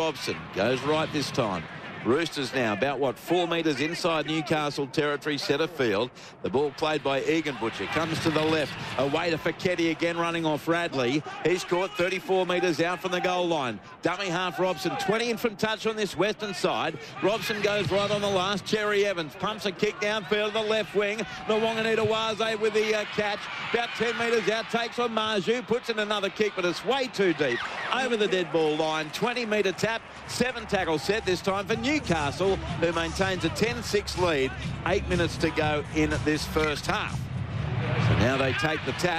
Robson. Goes right this time. Roosters now about, 4 metres inside Newcastle territory, centre field. The ball played by Egan Butcher. Comes to the left. Away to Fekete again, running off Radley. He's caught 34 metres out from the goal line. Dummy half Robson. 20 in from touch on this western side. Robson goes right on the last. Cherry Evans pumps a kick downfield to the left wing. Nwanganita-Waze with the catch. About 10 metres out. Takes on Marju. Puts in another kick, but it's way too deep. Over the dead ball line. 20-metre tap. 7 tackle set this time for Newcastle, who maintains a 10-6 lead. 8 minutes to go in this first half. So now they take the tap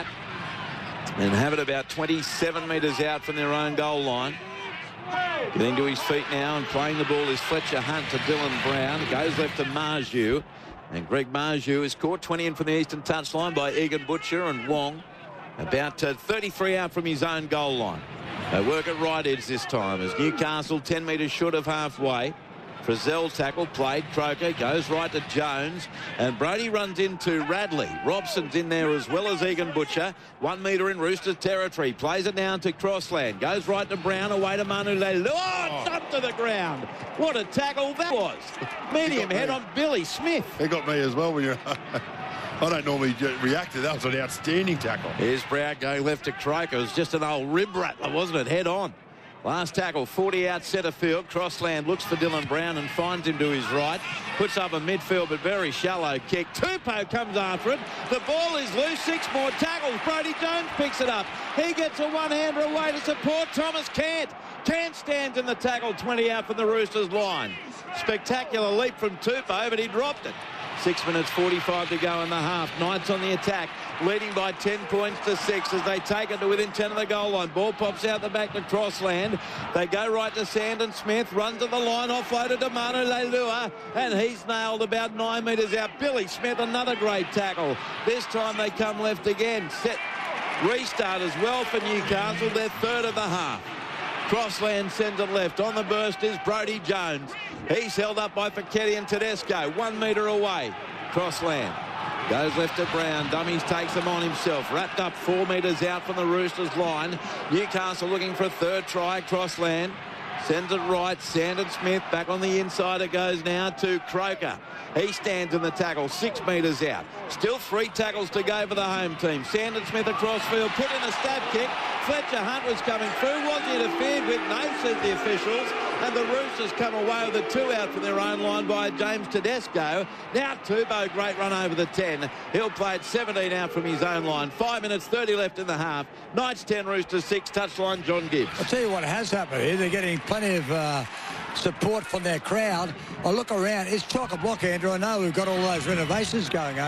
and have it about 27 metres out from their own goal line. Getting to his feet now and playing the ball is Fletcher Hunt to Dylan Brown. Goes left to Marju. And Greg Marju is caught 20 in from the eastern touchline by Egan Butcher and Wong. About 33 out from his own goal line. They work at right edge this time as Newcastle 10 metres short of halfway. Frizzell tackle played. Croker goes right to Jones. And Brody runs into Radley. Robson's in there as well as Egan Butcher. 1 metre in Roosters territory. Plays it down to Crossland. Goes right to Brown. Away to Manu Leilua. Oh, dumped to the ground. What a tackle that was. Medium head on Billy Smith. It got me as well when you're... I don't normally react to that. That was an outstanding tackle. Here's Brown going left to Croker. It was just an old rib rattler, wasn't it? Head on. Last tackle, 40 out centre field. Crossland looks for Dylan Brown and finds him to his right. Puts up a midfield, but very shallow kick. Tupou comes after it. The ball is loose. 6 more tackles. Brodie Jones picks it up. He gets a one-hander away to support Thomas Cant. Cant stands in the tackle, 20 out from the Roosters line. Spectacular leap from Tupou, but he dropped it. 6 minutes 45 to go in the half. Knights on the attack, leading by 10 points to 6 as they take it to within 10 of the goal line. Ball pops out the back to Crossland. They go right to Sandon Smith. Runs to the line, offloaded to Manu Leilua, and he's nailed about 9 metres out. Billy Smith, another great tackle. This time they come left again. Set restart as well for Newcastle, their third of the half. Crossland sends it left. On the burst is Brodie Jones. He's held up by Fekete and Tedesco. 1 metre away. Crossland goes left to Brown. Dummies takes them on himself. Wrapped up 4 metres out from the Roosters line. Newcastle looking for a third try. Crossland sends it right. Sandon Smith back on the inside. It goes now to Croker. He stands in the tackle, 6 metres out. Still 3 tackles to go for the home team. Sandon Smith across field, put in a stab kick. Fletcher Hunt was coming through, wasn't interfered with, no, said the officials. And the Roosters come away with a 2 out from their own line by James Tedesco. Now Tupou, great run over the 10. He'll play it 17 out from his own line. 5 minutes 30 left in the half. Knights 10, Roosters 6. Touchline, John Gibbs. I'll tell you what has happened here. They're getting plenty of support from their crowd. I look around, it's chock-a-block, Andrew. I know we've got all those renovations going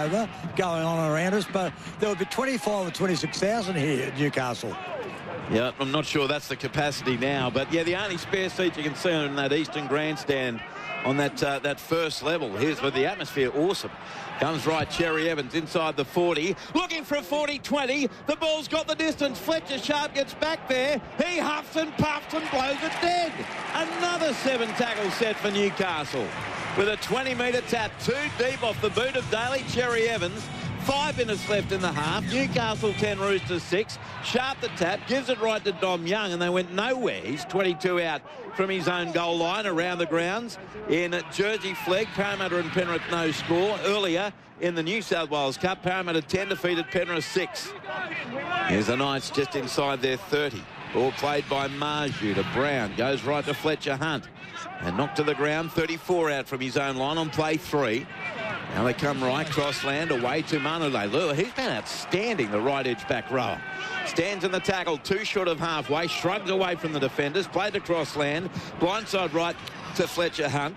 on around us, but there will be 25 or 26,000 here at Newcastle. Yeah, I'm not sure that's the capacity now, but yeah, the only spare seat you can see on that eastern grandstand on that first level. Here's where the atmosphere, awesome. Comes right, Cherry Evans inside the 40, looking for a 40-20. The ball's got the distance. Fletcher Sharp gets back there. He huffs and puffs and blows it dead. Another 7 tackle set for Newcastle with a 20-metre tap, 2 deep off the boot of Daly Cherry Evans. 5 minutes left in the half. Newcastle 10, Roosters 6. Sharp the tap, gives it right to Dom Young, and they went nowhere. He's 22 out from his own goal line around the grounds. In Jersey Flegg, Parramatta and Penrith no score. Earlier in the New South Wales Cup, Parramatta 10 defeated Penrith 6. Here's the Knights just inside their 30. Ball played by Marju to Brown. Goes right to Fletcher Hunt. And knocked to the ground, 34 out from his own line on play 3. Now they come right, Crossland away to Manu Leilua. He's been outstanding, the right edge back rower. Stands in the tackle, 2 short of halfway, shrugs away from the defenders, played to Crossland, blindside right to Fletcher Hunt.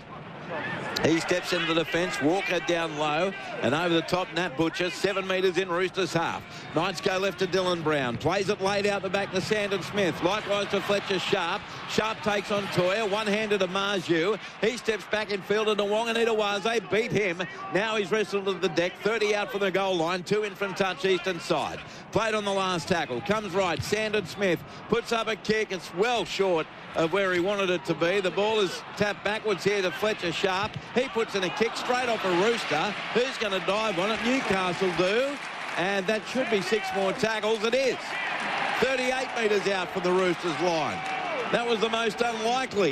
He steps into the defence, Walker down low, and over the top, Nat Butcher, 7 metres in Roosters half. Knights go left to Dylan Brown, plays it laid out the back to Sandon Smith, likewise to Fletcher Sharp. Sharp takes on Toya, one-handed to Marju. He steps back in field and Nwanganita-Waze beat him. Now he's wrestled to the deck, 30 out from the goal line, 2 in from touch eastern side. Played on the last tackle, comes right, Sandon Smith puts up a kick, it's well short of where he wanted it to be. The ball is tapped backwards here to Fletcher Sharp. He puts in a kick straight off a Rooster. Who's going to dive on it? Newcastle do. And that should be 6 more tackles. It is. 38 metres out from the Roosters line. That was the most unlikely